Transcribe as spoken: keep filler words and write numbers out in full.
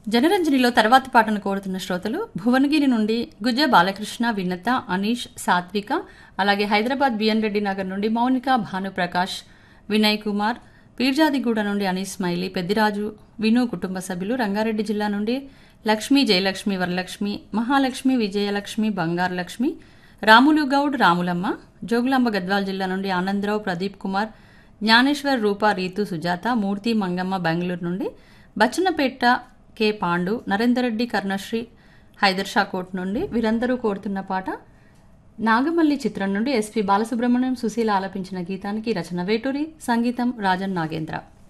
జనరంజనిలో తర్వాతి పాటను కోరుతున్న శ్రోతలు భువనగిరి నుండి గుజ్జ బాలకృష్ణ, వినత, అనీష్, సాత్విక, అలాగే హైదరాబాద్ బిఎన్ రెడ్డి నగర్ నుండి మౌనిక, భానుప్రకాష్, వినయ్ కుమార్, పీర్జాదిగూడ నుండి అనీస్ స్మైలీ, పెద్దిరాజు, విను కుటుంబ సభ్యులు, రంగారెడ్డి జిల్లా నుండి లక్ష్మి, జయలక్ష్మి, వరలక్ష్మి, మహాలక్ష్మి, విజయలక్ష్మి, బంగారు లక్ష్మి, రాములు గౌడ్, రాములమ్మ, జోగులాంబ గద్వాల్ జిల్లా నుండి ఆనందరావు, ప్రదీప్ కుమార్, జ్ఞానేశ్వర్, రూప, రీతు, సుజాత, మూర్తి, మంగమ్మ, బెంగళూరు నుండి బచ్చన్నపేట కె పాండు, నరేందర్ రెడ్డి, కర్ణశ్రీ, హైదర్ షా కోట్ నుండి వీరందరూ కోరుతున్న పాట నాగమల్లి చిత్రం నుండి ఎస్పి బాలసుబ్రహ్మణ్యం, సుశీల ఆలపించిన గీతానికి రచన వేటూరి, సంగీతం రాజన్ నాగేంద్ర.